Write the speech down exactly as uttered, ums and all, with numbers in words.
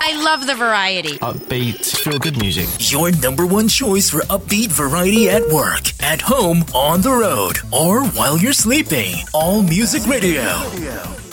I love the variety. Upbeat, feel-good music. Your number one choice for upbeat variety at work, at home, on the road, or while you're sleeping. All Music Radio.